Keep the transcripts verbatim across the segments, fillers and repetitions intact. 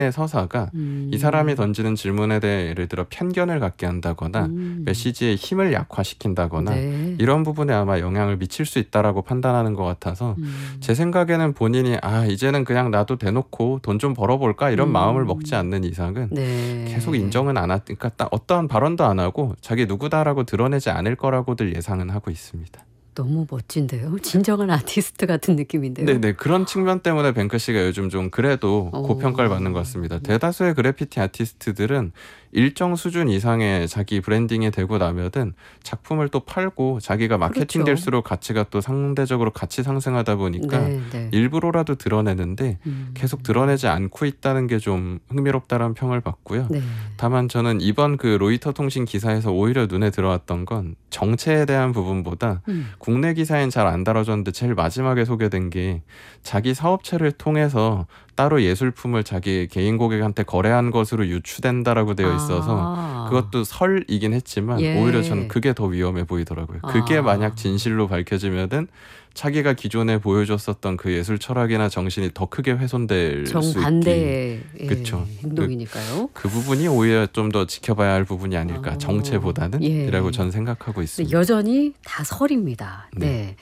서사가 음. 이 사람이 던지는 질문에 대해 예를 들어 편견을 갖게 한다거나 음. 메시지의 힘을 약화시킨다거나 네. 이런 부분에 아마 영향을 미칠 수 있다라고 판단하는 것 같아서 음. 제 생각에는 본인이 아 이제는 그냥 나도 대놓고 돈 좀 벌어볼까 이런 음. 마음을 먹지 않는 이상은 네. 계속 인정은 안 하, 그러니까 딱 어떠한 발언도 안 하고 자기 누구다라고 드러내지 않을 거라고들 예상은 하고 있습니다. 너무 멋진데요. 진정한 아티스트 같은 느낌인데요. 네네. 그런 측면 때문에 뱅크 씨가 요즘 좀 그래도 어. 고평가를 받는 것 같습니다. 대다수의 그래피티 아티스트들은 일정 수준 이상의 자기 브랜딩이 되고 나면은 작품을 또 팔고 자기가 마케팅 그렇죠. 될수록 가치가 또 상대적으로 같이 상승하다 보니까 네, 네. 일부러라도 드러내는데 음. 계속 드러내지 않고 있다는 게 좀 흥미롭다는 평을 받고요. 네. 다만 저는 이번 그 로이터 통신 기사에서 오히려 눈에 들어왔던 건 정체에 대한 부분보다 음. 국내 기사엔 잘 안 다뤄졌는데 제일 마지막에 소개된 게 자기 사업체를 통해서 따로 예술품을 자기 개인 고객한테 거래한 것으로 유추된다라고 되어 있어서 아. 그것도 설이긴 했지만 예. 오히려 저는 그게 더 위험해 보이더라고요. 그게 아. 만약 진실로 밝혀지면은 자기가 기존에 보여줬었던 그 예술 철학이나 정신이 더 크게 훼손될 수 있기. 정반대의 예, 그쵸. 행동이니까요. 그 부분이 오히려 좀 더 지켜봐야 할 부분이 아닐까. 아. 정체보다는 예. 이라고 전 생각하고 있습니다. 여전히 다 설입니다. 네. 네.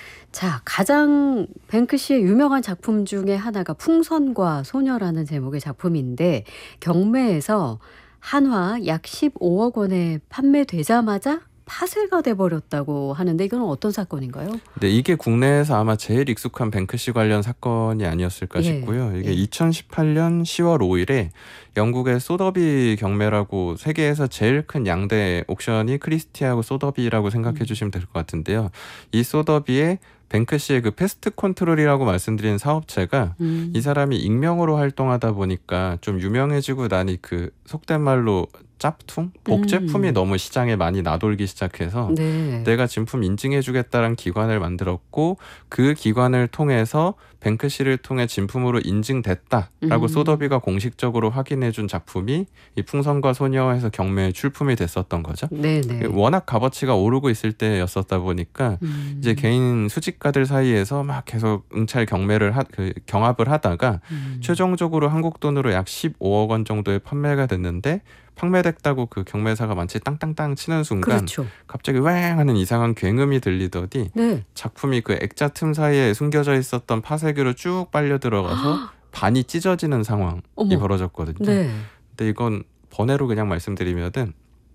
자, 가장 뱅크 씨의 유명한 작품 중에 하나가 풍선과 소녀라는 제목의 작품인데 경매에서 한화 약 십오억 원에 판매되자마자 파쇄가 돼버렸다고 하는데 이건 어떤 사건인가요? 네, 이게 국내에서 아마 제일 익숙한 뱅크 씨 관련 사건이 아니었을까 예, 싶고요. 이게 예. 이천십팔 년 시월 오일에 영국의 소더비 경매라고 세계에서 제일 큰 양대 옥션이 크리스티하고 소더비라고 생각해 음. 주시면 될 것 같은데요. 이 소더비에 뱅크 씨의 그 패스트 컨트롤이라고 말씀드린 사업체가 음. 이 사람이 익명으로 활동하다 보니까 좀 유명해지고 나니 그 속된 말로 짭퉁? 복 제품이 음. 너무 시장에 많이 나돌기 시작해서 네. 내가 진품 인증해주겠다는 기관을 만들었고 그 기관을 통해서 뱅크 씨를 통해 진품으로 인증됐다라고 음. 소더비가 공식적으로 확인해준 작품이 이 풍선과 소녀에서 경매에 출품이 됐었던 거죠. 네네. 워낙 값어치가 오르고 있을 때였었다 보니까 음. 이제 개인 수집가들 사이에서 막 계속 응찰 경매를 하, 그 경합을 하다가 음. 최종적으로 한국 돈으로 약 십오억 원 정도에 판매가 됐는데 판매됐다고 그 경매사가 마치 땅땅땅 치는 순간 그렇죠. 갑자기 왱 하는 이상한 굉음이 들리더니 네. 작품이 그 액자 틈 사이에 숨겨져 있었던 파쇄기로 쭉 빨려 들어가서 반이 찢어지는 상황이 어머. 벌어졌거든요. 네. 근데 이건 번외로 그냥 말씀드리면은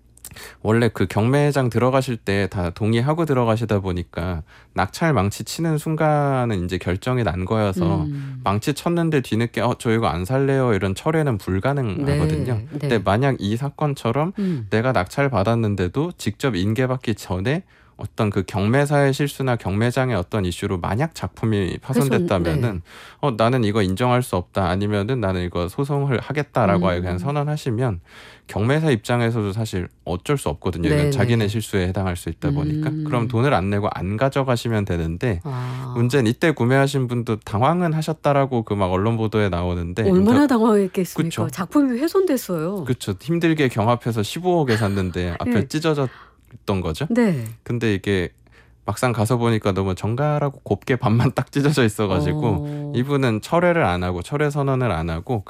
원래 그 경매장 들어가실 때 다 동의하고 들어가시다 보니까 낙찰 망치 치는 순간은 이제 결정이 난 거여서 음. 망치 쳤는데 뒤늦게 어, 저 이거 안 살래요 이런 철회는 불가능하거든요. 네, 근데 네. 만약 이 사건처럼 음. 내가 낙찰 받았는데도 직접 인계받기 전에 어떤 그 경매사의 실수나 경매장의 어떤 이슈로 만약 작품이 파손됐다면은 훼손, 네. 어 나는 이거 인정할 수 없다 아니면은 나는 이거 소송을 하겠다라고 아예 그냥 음. 선언하시면 경매사 입장에서도 사실 어쩔 수 없거든요. 네, 이건 자기네 네. 실수에 해당할 수 있다 보니까 음. 그럼 돈을 안 내고 안 가져가시면 되는데 아. 문제는 이때 구매하신 분도 당황은 하셨다라고 그 막 언론 보도에 나오는데 얼마나 당황했겠습니까? 그쵸. 작품이 훼손됐어요. 그렇죠. 힘들게 경합해서 십오억에 샀는데 앞에 네. 찢어졌던 거죠. 네. 근데 이게 막상 가서 보니까 너무 정갈하고 곱게 반만 딱 찢어져 있어가지고 어. 이분은 철회를 안 하고 철회 선언을 안 하고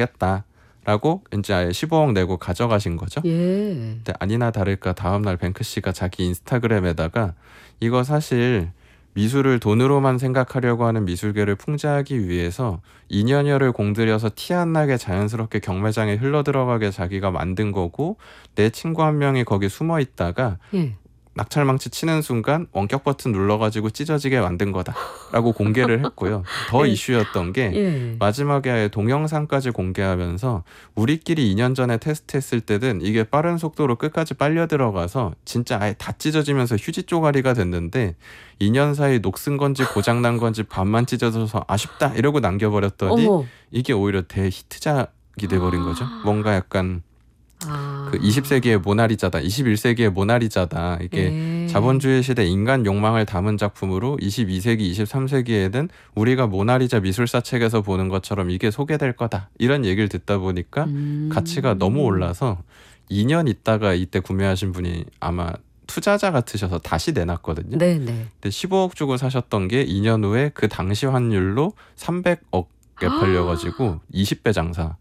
가져가겠다라고 이제 아예 십오억 내고 가져가신 거죠. 예. 근데 아니나 다를까 다음날 뱅크 씨가 자기 인스타그램에다가 이거 사실 미술을 돈으로만 생각하려고 하는 미술계를 풍자하기 위해서 이 년여를 공들여서 티 안 나게 자연스럽게 경매장에 흘러들어가게 자기가 만든 거고 내 친구 한 명이 거기 숨어 있다가 예. 낙찰망치 치는 순간 원격 버튼 눌러가지고 찢어지게 만든 거다라고 공개를 했고요. 더 예. 이슈였던 게 예. 마지막에 아예 동영상까지 공개하면서 우리끼리 이 년 전에 테스트했을 때는 이게 빠른 속도로 끝까지 빨려 들어가서 진짜 아예 다 찢어지면서 휴지 쪼가리가 됐는데 이 년 사이 녹슨 건지 고장난 건지 반만 찢어져서 아쉽다 이러고 남겨버렸더니 어머. 이게 오히려 대히트작이 돼버린 거죠. 뭔가 약간 아. 그 이십 세기의 모나리자다, 이십일 세기의 모나리자다. 이게 예. 자본주의 시대 인간 욕망을 담은 작품으로 이십이 세기, 이십삼 세기에는 우리가 모나리자 미술사 책에서 보는 것처럼 이게 소개될 거다. 이런 얘기를 듣다 보니까 음. 가치가 너무 올라서 이 년 있다가 이때 구매하신 분이 아마 투자자 같으셔서 다시 내놨거든요. 네네. 근데 십오억 주고 사셨던 게 이 년 후에 그 당시 환율로 삼백억에 팔려가지고 이십 배 장사.